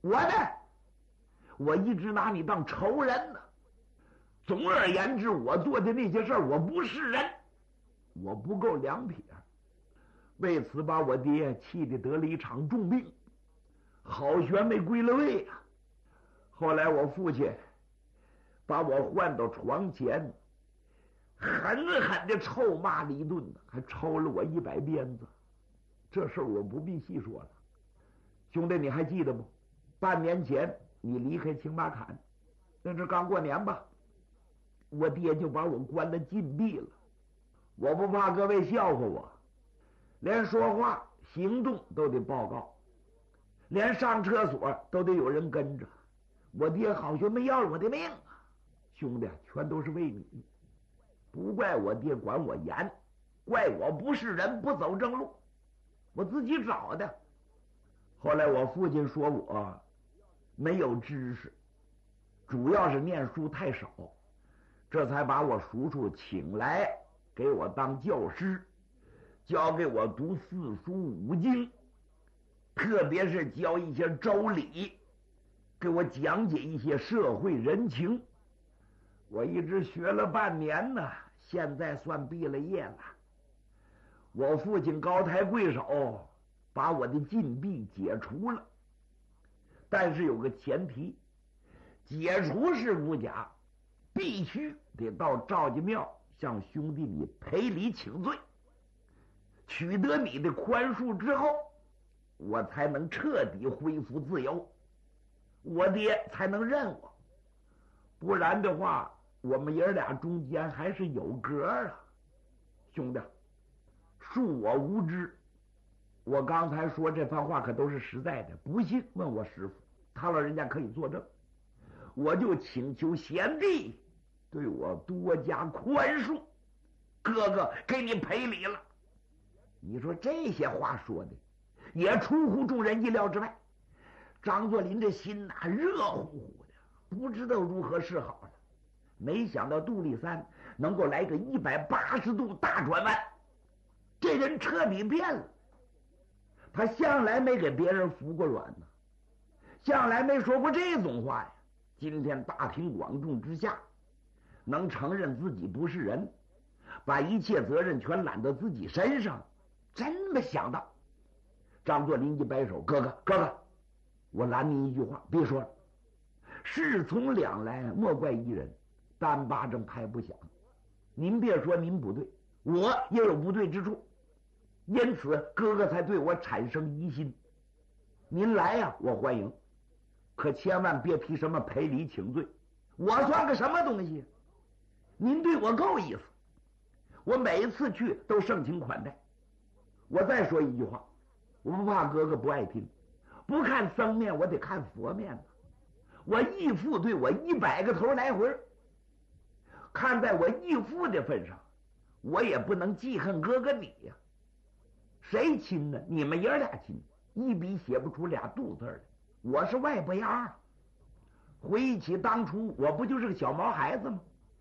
我呢，我一直拿你当仇人呢。总而言之，我做的那些事儿，我不是人，我不够两撇。为此把我爹气得得了一场重病，好悬没归了位啊。后来我父亲把我唤到床前，狠狠的臭骂了一顿，还抽了我100鞭子。这事儿我不必细说了。兄弟，你还记得不？半年前你离开青马坎，那是刚过年吧？我爹就把我关了禁闭了。我不怕各位笑话我，连说话行动都得报告，连上厕所都得有人跟着。我爹好像没要了我的命啊！兄弟，全都是为你，不怪我爹管我严，怪我不是人，不走正路，我自己找的。后来我父亲说我没有知识，主要是念书太少，这才把我叔叔请来给我当教师，教给我读4书5经，特别是教一些周礼，给我讲解一些社会人情。我一直学了半年呢，现在算毕了业了。我父亲高抬贵手，把我的禁闭解除了，但是有个前提，解除是无假，必须得到赵家庙向兄弟你赔礼请罪，取得你的宽恕之后，我才能彻底恢复自由，我爹才能认我。不然的话，我们爷俩中间还是有隔啊。兄弟，恕我无知，我刚才说这番话可都是实在的，不信问我师傅，他老人家可以作证。我就请求贤弟对我多加宽恕，哥哥给你赔礼了。你说这些话说的也出乎众人意料之外，张作霖这心呐热乎乎的，不知道如何是好了。没想到杜立三能够来个180度大转弯，这人彻底变了。他向来没给别人服过软呢，向来没说过这种话呀。今天大庭广众之下，能承认自己不是人，把一切责任全揽到自己身上，真没想到。张作霖一摆手，哥哥，我拦您一句话，别说了。事从两来，莫怪一人，单巴掌拍不响。您别说您不对，我也有不对之处，因此哥哥才对我产生疑心。您来呀，我欢迎，可千万别提什么赔礼请罪，我算个什么东西？您对我够意思，我每一次去都盛情款待。我再说一句话，我不怕哥哥不爱听，不看僧面我得看佛面呢。我义父对我100个头来回，看在我义父的份上，我也不能记恨哥哥你呀。谁亲呢？你们爷俩亲，一笔写不出俩肚字来。我是外伯牙。回忆起当初，我不就是个小毛孩子吗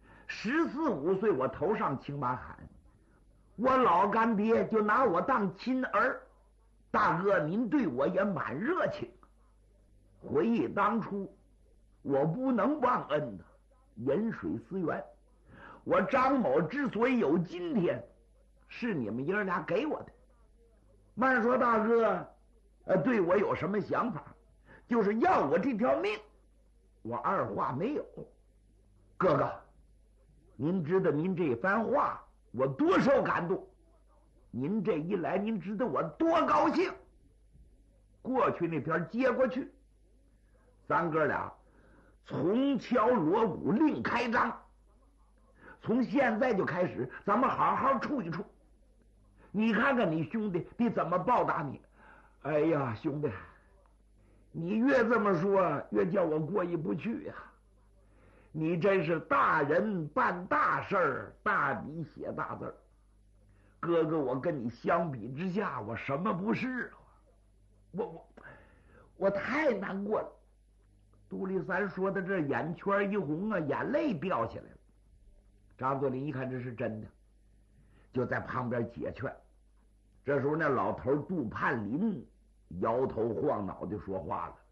？14、15岁，我头上青马坎，我老干爹就拿我当亲儿。大哥，您对我也蛮热情。回忆当初，我不能忘恩的，饮水思源。我张某之所以有今天，是你们爷俩给我的。慢说大哥，对我有什么想法？就是要我这条命，我二话没有。哥哥，您知道您这番话我多受感动，您这一来，您知道我多高兴。过去那边接过去，咱哥俩从敲锣鼓另开张，从现在就开始，咱们好好处一处。你看看你兄弟得怎么报答你。哎呀，兄弟，你越这么说，越叫我过意不去呀。你真是大人办大事儿，大笔写大字儿。哥哥，我跟你相比之下，我什么不是？我太难过了。杜立三说的这眼圈一红啊，眼泪掉下来了。张作霖一看这是真的，就在旁边解劝。这时候那老头杜盼林摇头晃脑的说话了：